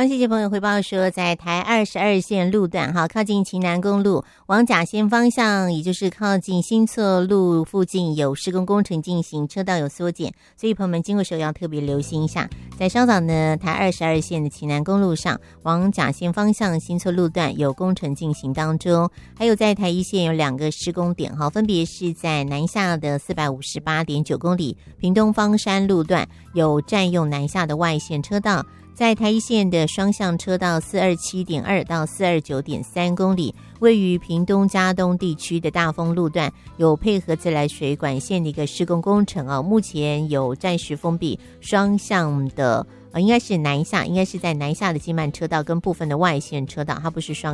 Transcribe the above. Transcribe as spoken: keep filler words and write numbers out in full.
刚谢谢朋友回报说，在台二十二线路段哈，靠近旗南公路往甲线方向，也就是靠近新策路附近有施工工程进行，车道有缩减，所以朋友们经过时候要特别留心一下。在稍早呢，台二十二线的旗南公路上往甲线方向新策路段有工程进行当中，还有在台一线有两个施工点哈，分别是在南下的四百五十八点九公里屏东方山路段有占用南下的外线车道。在台一线的双向车道四二七点二到四二九点三公里，位于屏东嘉东地区的大丰路段有配合自来水管线的一个施工工程啊，目前有暂时封闭双向的呃，应该是南下，应该是在南下的金曼车道跟部分的外线车道，它不是双